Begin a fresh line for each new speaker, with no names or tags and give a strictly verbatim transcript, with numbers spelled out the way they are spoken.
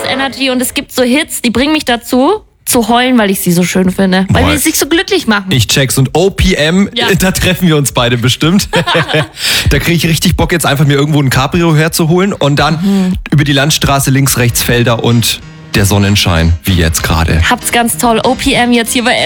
Energy und es gibt so Hits, die bringen mich dazu, zu heulen, weil ich sie so schön finde. Weil
Boah.
die sich so glücklich machen.
Ich check's. Und O P M,
Ja.
da treffen wir uns beide bestimmt. Da kriege ich richtig Bock, jetzt einfach mir irgendwo ein Cabrio herzuholen und dann mhm. über die Landstraße links, rechts Felder und der Sonnenschein, wie jetzt gerade.
Habt's ganz toll. O P M jetzt hier bei